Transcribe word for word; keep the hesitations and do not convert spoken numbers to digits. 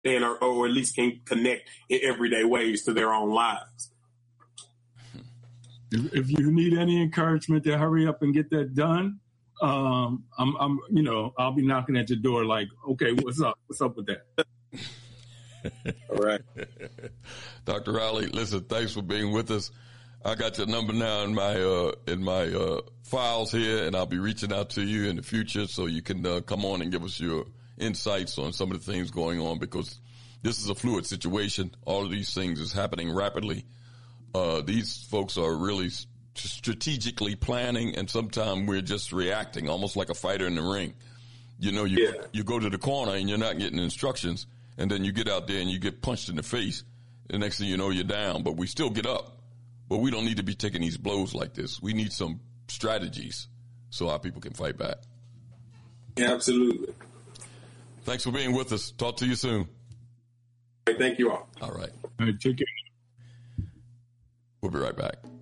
and or, or at least can connect in everyday ways to their own lives. If, if you need any encouragement to hurry up and get that done, um, I'm, I'm, you know, I'll be knocking at your door like, okay, what's up? What's up with that? All right. Doctor Riley, listen, thanks for being with us. I got your number now in my, uh, in my, uh, files here, and I'll be reaching out to you in the future so you can, uh, come on and give us your insights on some of the things going on, because this is a fluid situation. All of these things is happening rapidly. Uh, these folks are really strategically planning, and sometimes we're just reacting, almost like a fighter in the ring. You know, you, yeah. you go to the corner and you're not getting instructions, and then you get out there and you get punched in the face. The next thing you know, you're down, but we still get up. But we don't need to be taking these blows like this. We need some strategies so our people can fight back. Yeah, absolutely. Thanks for being with us. Talk to you soon. Thank you all. All right. All right, take care. We'll be right back.